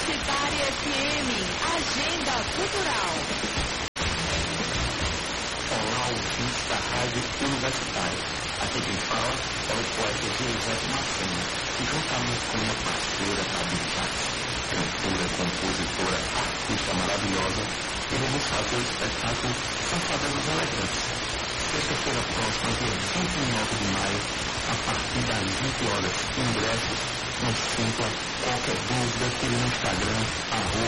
Universitária FM, Agenda Cultural. Olá, ouvintes da Rádio Universitária. Aqui quem fala é o poeta José Macena, e juntamente com minha parceira Fabi Jackson, cantora, compositora, artista maravilhosa, iremos fazer o espetáculo Safadas Elegantes. Sexta-feira próxima, dia 29 de maio, a partir das 20 horas, ingressos no Simpla. Qualquer dúvida, tire no Instagram,